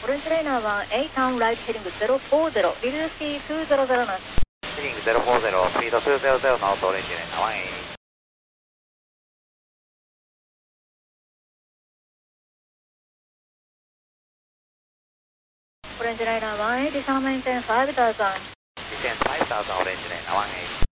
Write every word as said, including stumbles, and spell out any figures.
オレンジライナーはエイターンライトヘディングゼロフォーゼロ、リルシーにひゃくなな。 ヘディングゼロフォーゼロ、スピードにひゃくノート、オレンジライナーワンエイ。 オレンジライナーワンエイティー、サーメンテンファイブタウザン。 ディセントファイブタウザン、オレンジライナーワンエイ。